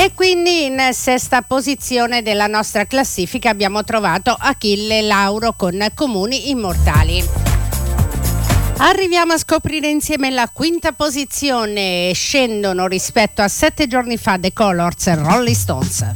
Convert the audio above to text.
E quindi in sesta posizione della nostra classifica abbiamo trovato Achille Lauro con Comuni Immortali. Arriviamo a scoprire insieme la quinta posizione. Scendono rispetto a 7 giorni fa The Colors e Rolling Stones.